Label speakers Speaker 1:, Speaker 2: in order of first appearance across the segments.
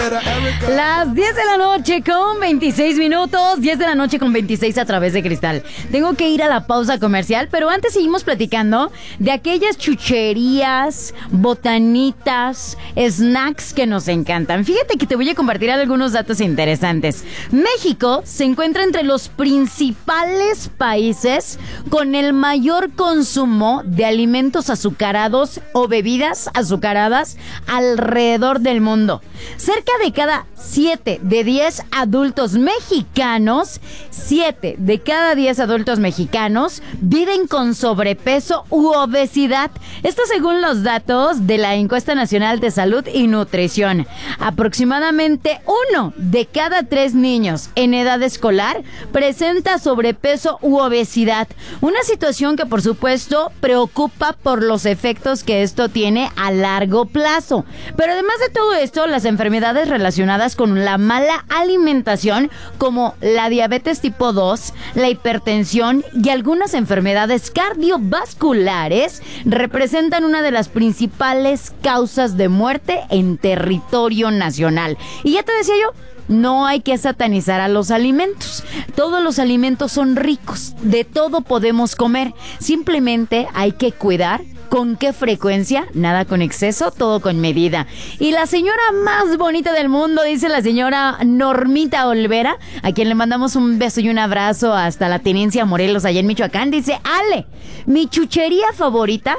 Speaker 1: Las 10 de la noche con 26 minutos, 10 de la noche con 26 a través de Cristal. Tengo que ir a la pausa comercial, pero antes seguimos platicando de aquellas chucherías, botanitas, snacks que nos encantan. Fíjate que te voy a compartir algunos datos interesantes. México se encuentra entre los principales países con el mayor consumo de alimentos azucarados o bebidas azucaradas alrededor del mundo. Cerca de cada 7 de 10 adultos mexicanos, 7 de cada 10 adultos mexicanos viven con sobrepeso u obesidad. Esto según los datos de la Encuesta Nacional de Salud y Nutrición. Aproximadamente 1 de cada 3 niños en edad escolar presenta sobrepeso u obesidad. Una situación que por supuesto preocupa por los efectos que esto tiene a largo plazo. Pero además de todo esto, las enfermedades relacionadas con la mala alimentación, como la diabetes tipo 2, la hipertensión y algunas enfermedades cardiovasculares, representan una de las principales causas de muerte en territorio nacional. Y ya te decía yo, no hay que satanizar a los alimentos. Todos los alimentos son ricos, de todo podemos comer. Simplemente hay que cuidar con qué frecuencia, nada con exceso, todo con medida. Y la señora más bonita del mundo, dice la señora Normita Olvera, a quien le mandamos un beso y un abrazo hasta la Tenencia Morelos, allá en Michoacán. Dice: Ale, mi chuchería favorita...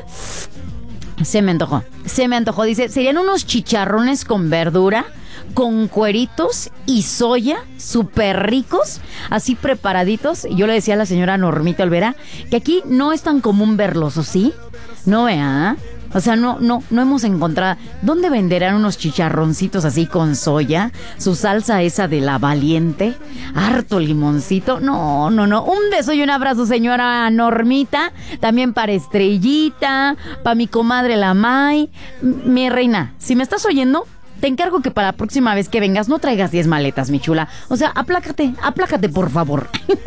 Speaker 1: Se me antojó, dice, serían unos chicharrones con verdura, con cueritos y soya, súper ricos, así preparaditos. Y yo le decía a la señora Normita Olvera que aquí no es tan común verlos, ¿o sí? No, vea, o sea, no hemos encontrado. ¿Dónde venderán unos chicharroncitos así con soya? Su salsa esa de la Valiente, harto limoncito. No. Un beso y un abrazo, señora Normita. También para Estrellita, para mi comadre la May. Mi reina, si me estás oyendo, te encargo que para la próxima vez que vengas no traigas 10 maletas, mi chula. O sea, aplácate, por favor.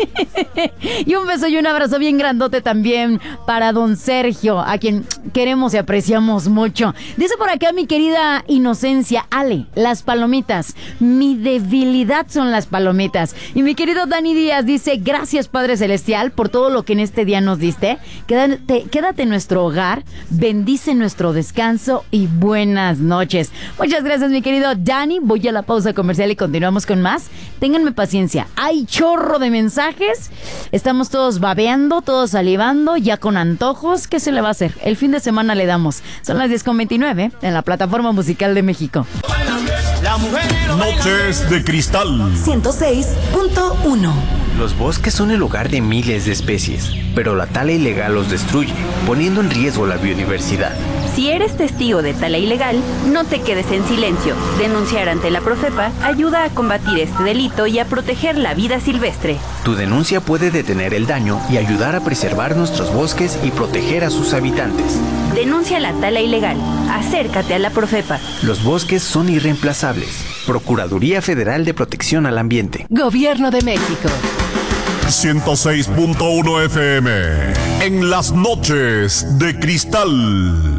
Speaker 1: Y un beso y un abrazo bien grandote también para don Sergio, a quien queremos y apreciamos mucho. Dice por acá mi querida Inocencia: Ale, las palomitas, mi debilidad son las palomitas. Y mi querido Dani Díaz dice: gracias, Padre Celestial, por todo lo que en este día nos diste. Quédate en nuestro hogar, bendice nuestro descanso y buenas noches. Muchas gracias, mi querido Dani. Voy a la pausa comercial y continuamos con más. Ténganme paciencia, hay chorro de mensajes. Estamos todos babeando, todos salivando, ya con antojos. ¿Qué se le va a hacer? El fin de semana le damos. Son las 10:29 en la Plataforma Musical de México.
Speaker 2: Noches de Cristal
Speaker 3: 106.1.
Speaker 4: Los bosques son el hogar de miles de especies, pero la tala ilegal los destruye, poniendo en riesgo la biodiversidad.
Speaker 5: Si eres testigo de tala ilegal, no te quedes en silencio. Denunciar ante la Profepa ayuda a combatir este delito y a proteger la vida silvestre.
Speaker 4: Tu denuncia puede detener el daño y ayudar a preservar nuestros bosques y proteger a sus habitantes.
Speaker 5: Denuncia la tala ilegal. Acércate a la Profepa.
Speaker 4: Los bosques son irreemplazables. Procuraduría Federal de Protección al Ambiente.
Speaker 3: Gobierno de México.
Speaker 2: 106.1 FM en las noches de Cristal.